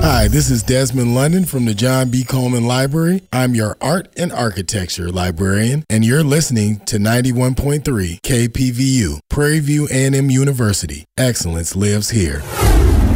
Hi, this is Desmond London from the John B. Coleman Library. I'm your art and architecture librarian, and you're listening to 91.3 KPVU, Prairie View A&M University. Excellence lives here.